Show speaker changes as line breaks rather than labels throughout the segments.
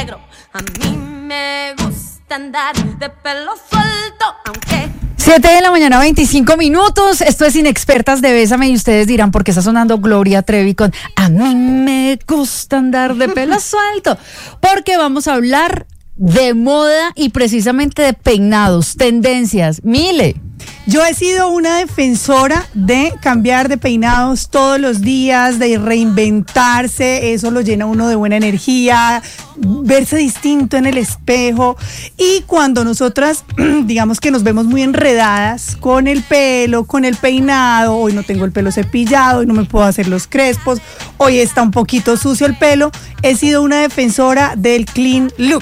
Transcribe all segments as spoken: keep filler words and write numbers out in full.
negro. A mí me gusta andar de pelo suelto, aunque...
siete de la mañana, veinticinco minutos. Esto es Inexpertas de Bésame y ustedes dirán por qué está sonando Gloria Trevi con A mí me gusta andar de pelo suelto. Porque vamos a hablar de moda y precisamente de peinados, tendencias. Mile.
Yo he sido una defensora de cambiar de peinados todos los días, de reinventarse, eso lo llena uno de buena energía, verse distinto en el espejo. Y cuando nosotras, digamos que nos vemos muy enredadas con el pelo, con el peinado, hoy no tengo el pelo cepillado, hoy no me puedo hacer los crespos, hoy está un poquito sucio el pelo, he sido una defensora del clean look.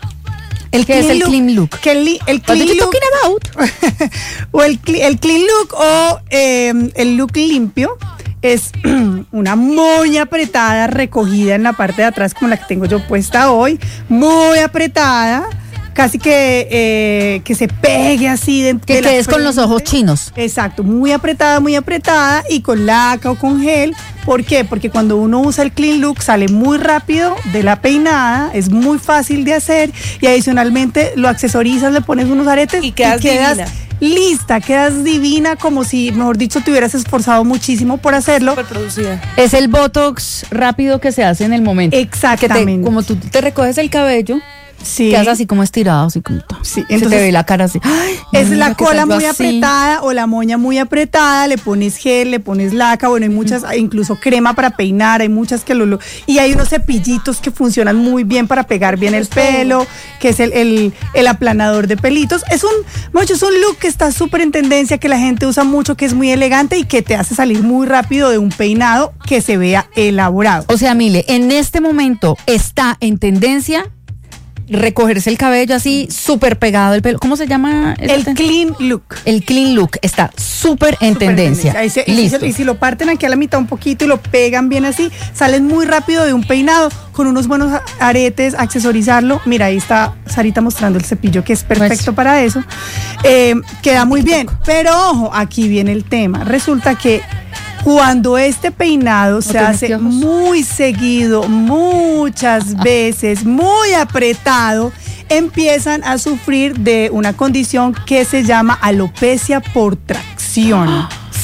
El ¿Qué es el look, clean look?
Que el, el clean
What
look
about?
o el, el clean look o eh, el look limpio es una moña apretada recogida en la parte de atrás como la que tengo yo puesta hoy, muy apretada, casi que eh, que se pegue así de,
que
de
quedes con los ojos chinos.
Exacto, muy apretada, muy apretada y con laca o con gel. ¿Por qué? Porque cuando uno usa el clean look sale muy rápido de la peinada, es muy fácil de hacer y adicionalmente lo accesorizas, le pones unos aretes
y quedas,
y quedas lista, quedas divina, como si, mejor dicho, te hubieras esforzado muchísimo por hacerlo.
Superproducida.
Es el botox rápido que se hace en el momento.
Exactamente.
Que te, como tú te recoges el cabello,
sí,
quedas así como estirado, así como
sí,
se
entonces
te ve la cara así.
Ay, es la cola muy así apretada o la moña muy apretada, le pones gel, le pones laca, bueno, hay muchas, mm. incluso crema para peinar, hay muchas que lo, lo y hay unos cepillitos que funcionan muy bien para pegar bien el pelo, que es el, el, el aplanador de pelitos. Es un, mucho, es un look que está súper en tendencia, que la gente usa mucho, que es muy elegante y que te hace salir muy rápido de un peinado que se vea elaborado.
O sea, Mile, en este momento está en tendencia recogerse el cabello así, súper pegado el pelo. ¿Cómo se llama?
El ten- clean look.
El clean look está súper en super tendencia.
tendencia. Se,
Listo.
Y, y si lo parten aquí a la mitad un poquito y lo pegan bien así, salen muy rápido de un peinado con unos buenos aretes, accesorizarlo. Mira, ahí está Sarita mostrando el cepillo que es perfecto pues, para eso. Eh, queda muy bien. Pero ojo, aquí viene el tema. Resulta que cuando este peinado ¿No se hace muy seguido, muchas veces, muy apretado, empiezan a sufrir de una condición que se llama alopecia por tracción.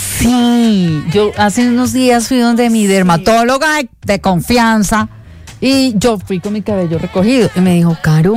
Sí, yo hace unos días fui donde mi dermatóloga de confianza y yo fui con mi cabello recogido y me dijo, Caro,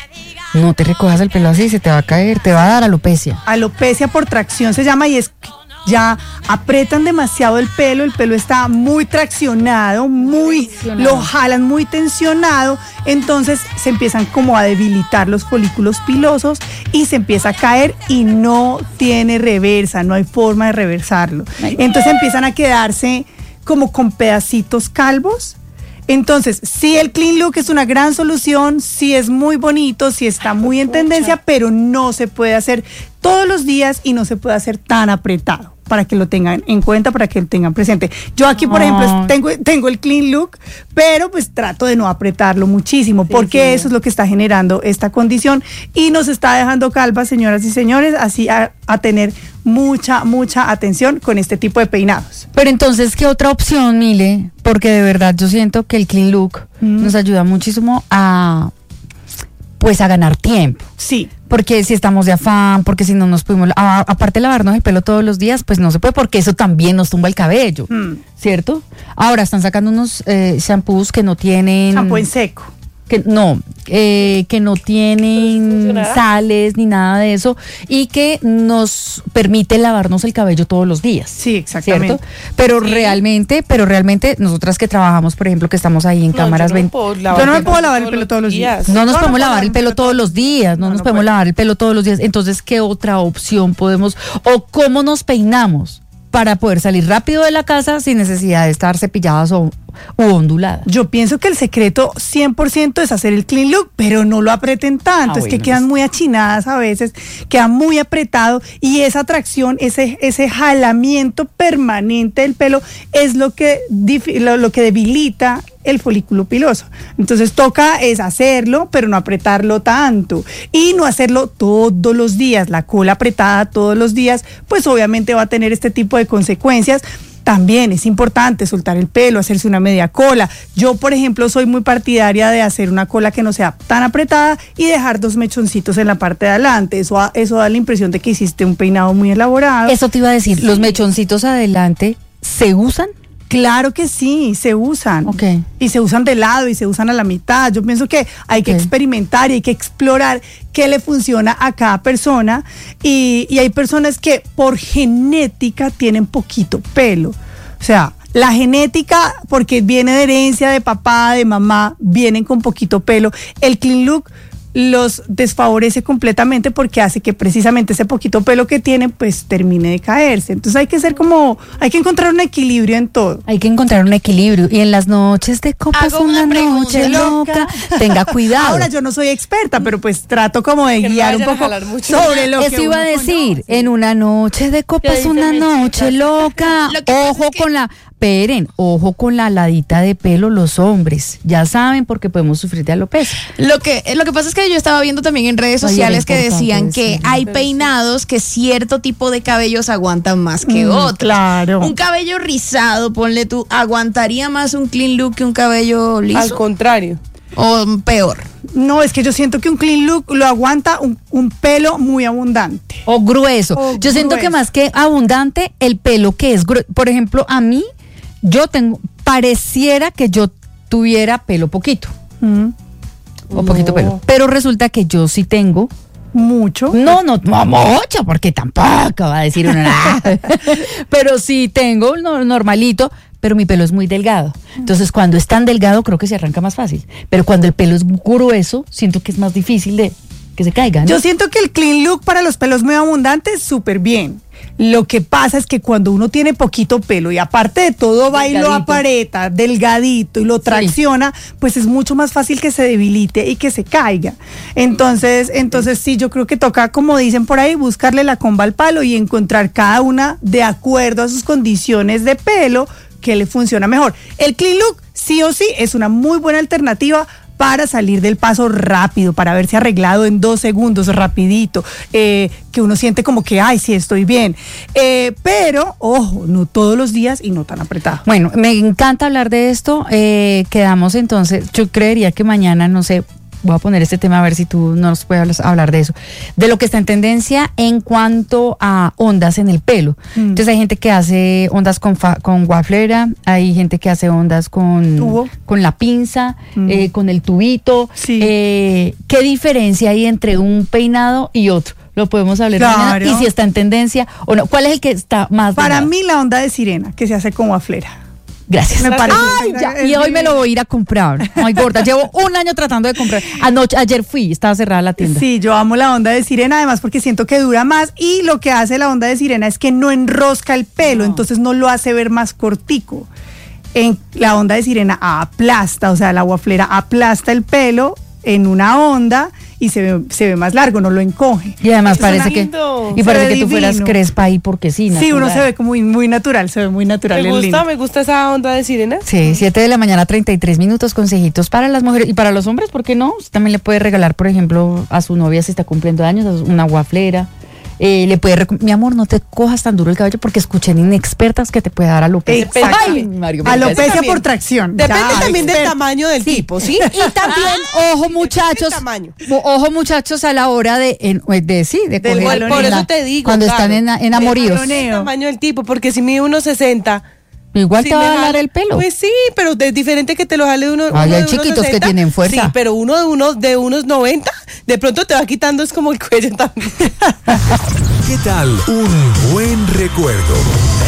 no te recojas el pelo así, se te va a caer, te va a dar alopecia.
Alopecia por tracción se llama y es... ya apretan demasiado el pelo, el pelo está muy traccionado, muy, tensionado. Lo jalan muy tensionado, entonces se empiezan como a debilitar los folículos pilosos y se empieza a caer y no tiene reversa, no hay forma de reversarlo. Entonces empiezan a quedarse como con pedacitos calvos. Entonces, sí, el clean look es una gran solución, sí es muy bonito, sí está muy en tendencia, pero no se puede hacer todos los días y no se puede hacer tan apretado, para que lo tengan en cuenta, para que lo tengan presente. Yo aquí, por ejemplo, tengo, tengo el clean look, pero pues trato de no apretarlo muchísimo, porque sí, sí. Eso es lo que está generando esta condición y nos está dejando calvas, señoras y señores, así a, a tener mucha, mucha atención con este tipo de peinados.
Pero entonces, ¿qué otra opción, Mile? Porque de verdad yo siento que el clean look mm. nos ayuda muchísimo a, pues, a ganar tiempo.
Sí.
Porque si estamos de afán, porque si no nos pudimos, a, aparte de lavarnos el pelo todos los días, pues no se puede, porque eso también nos tumba el cabello, mm. ¿cierto? Ahora están sacando unos eh, shampoos que no tienen...
Shampoo en seco.
Que no, eh, que no tienen sales ni nada de eso y que nos permite lavarnos el cabello todos los días.
Sí, exactamente.
¿Cierto? Pero sí. realmente, pero realmente nosotras que trabajamos, por ejemplo, que estamos ahí en no, cámaras...
Yo no, puedo lavar yo no me puedo lavar el pelo todos los días.
No nos no, podemos no, lavar el pelo todos los días, no, no nos podemos puede. lavar el pelo todos los días. Entonces, ¿qué otra opción podemos o cómo nos peinamos para poder salir rápido de la casa sin necesidad de estar cepilladas o u onduladas?
Yo pienso que el secreto cien por ciento es hacer el clean look, pero no lo aprieten tanto, ah, es bueno, que quedan pues. muy achinadas a veces, quedan muy apretado y esa tracción, ese, ese jalamiento permanente del pelo es lo que, lo, lo que debilita el folículo piloso. Entonces toca es hacerlo, pero no apretarlo tanto y no hacerlo todos los días, la cola apretada todos los días, pues obviamente va a tener este tipo de consecuencias. también es importante soltar el pelo, hacerse una media cola. Yo, por ejemplo, soy muy partidaria de hacer una cola que no sea tan apretada y dejar dos mechoncitos en la parte de adelante. Eso, eso da la impresión de que hiciste un peinado muy elaborado.
Eso te iba a decir, ¿los mechoncitos adelante se usan?
Claro que sí, se usan.
Ok.
Y se usan de lado y se usan a la mitad. Yo pienso que hay que
Ok.
experimentar y hay que explorar qué le funciona a cada persona. Y, y hay personas que por genética tienen poquito pelo. O sea, la genética, porque viene de herencia de papá, de mamá, vienen con poquito pelo. El clean look los desfavorece completamente porque hace que precisamente ese poquito pelo que tienen pues termine de caerse. Entonces hay que ser como, hay que encontrar un equilibrio en todo.
Hay que encontrar un equilibrio. Y en las noches de copas,
Hago
una,
una pregunta
noche loca, tenga cuidado.
Ahora yo no soy experta, pero pues trato como de
Que no
guiar un
vayan a
poco
jalar mucho.
sobre lo que
Eso iba a
uno
decir,
conoce.
en una noche de copas,
dice
una
Mechita?
noche loca.
Lo que pasa
Ojo
es que-
con la, esperen, ojo con la ladita de pelo los hombres. Ya saben porque podemos sufrir de alopecia.
Lo que, lo que pasa es que yo estaba viendo también en redes
Ay,
sociales
era
que
importante
decían que
decirlo.
hay peinados que cierto tipo de cabellos aguantan más que
Mm,
otros.
claro.
Un cabello rizado, ponle tú, ¿aguantaría más un clean look que un cabello
Al
liso?
contrario.
¿O peor?
No, es que yo siento que un clean look lo aguanta un, un pelo muy abundante.
O grueso.
O
Yo siento que
grueso.
más que abundante, el pelo que es grueso. Por ejemplo, a mí, yo tengo, pareciera que yo tuviera pelo poquito.
Mm,
O poquito
No.
pelo. Pero resulta que yo sí tengo.
mucho.
No, no, no mucho, porque tampoco va a decir uno nada. Pero sí tengo no, normalito, pero mi pelo es muy delgado. Entonces, cuando es tan delgado, creo que se arranca más fácil. Pero cuando el pelo es grueso, siento que es más difícil de que se caiga, ¿no?
Yo siento que el clean look para los pelos muy abundantes, súper bien. Lo que pasa es que cuando uno tiene poquito pelo y aparte de todo va y lo
Delgadito.
apareta, delgadito y lo tracciona, pues es mucho más fácil que se debilite y que se caiga. Entonces, entonces sí, yo creo que toca, como dicen por ahí, buscarle la comba al palo y encontrar cada una de acuerdo a sus condiciones de pelo que le funciona mejor. El clean look sí o sí es una muy buena alternativa para salir del paso rápido, para verse arreglado en dos segundos, rapidito, eh, que uno siente como que, ay, sí, estoy bien. Eh, pero, ojo, no todos los días y no tan apretado.
Bueno, me encanta hablar de esto. Eh, quedamos entonces, yo creería que mañana, no sé, voy a poner este tema a ver si tú nos puedes hablar de eso, de lo que está en tendencia en cuanto a ondas en el pelo.
Mm.
Entonces hay gente que hace ondas con, fa- con guaflera, hay gente que hace ondas con,
Tubo.
con la pinza,
Mm.
eh, con el tubito.
Sí.
Eh, ¿Qué diferencia hay entre un peinado y otro? Lo podemos hablar mañana.
Claro.
Y si está en tendencia o no. ¿Cuál es el que está más de
Para
moda?
mí la onda de sirena, que se hace con waflera.
Gracias.
Me parece.
Ay, ya,
Es
y hoy me
divino.
lo voy a ir a comprar. No importa, llevo un año tratando de comprar. Anoche, ayer fui, estaba cerrada la tienda.
Sí, yo amo la onda de sirena, además porque siento que dura más y lo que hace la onda de sirena es que no enrosca el pelo, entonces no lo hace ver más cortico. En la onda de sirena aplasta, o sea, la guaflera aplasta el pelo en una onda y se ve, se ve más largo, no lo encoge.
Y además
Eso
parece
suena
que
lindo.
y
Se
parece
ve
que tú fueras
divino.
crespa ahí porque sí.
Sí, uno
natural.
se ve como muy, muy natural, se ve muy natural.
¿Me
es
gusta?
lindo.
¿Me gusta esa onda de sirena?
Sí, siete de la mañana, treinta y tres minutos, consejitos para las mujeres y para los hombres, ¿por qué no? Usted también le puede regalar, por ejemplo, a su novia si está cumpliendo años, una guaflera. Eh, le puede recom- mi amor, no te cojas tan duro el cabello porque escuché en inexpertas que te puede dar alopecia.
Exacto.
Ay, Mario, me
Alopecia
También.
por tracción.
Depende
Ya,
también del
experto.
tamaño del tipo, ¿sí?
Y también, ojo muchachos,
tamaño.
mo- ojo muchachos a la hora de, en- de sí, de
Del
coger
jaloneo.
Por
la-
eso te digo,
cuando
claro.
están en, enamoríos.
Del jaloneo.
El tamaño del tipo, porque si mide uno sesenta.
Igual
si
te va
me
a jalar
jala-
el pelo.
Pues sí, pero es diferente que te lo jale uno.
Ay,
uno
hay
de unos
chiquitos que
sesenta.
tienen fuerza.
Sí, pero uno de uno de unos noventa, de pronto te va quitando es como el cuello también.
¿Qué tal un buen recuerdo?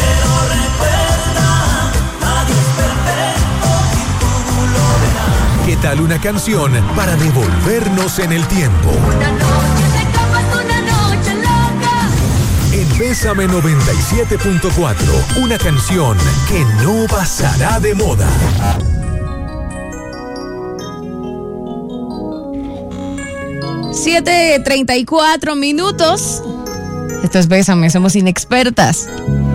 ¿Qué tal una canción para devolvernos en el tiempo?
Una noche de copas, una noche loca.
En Bésame noventa y siete punto cuatro, una canción que no pasará de moda.
siete treinta y cuatro minutos. Esto es Bésame, somos inexpertas.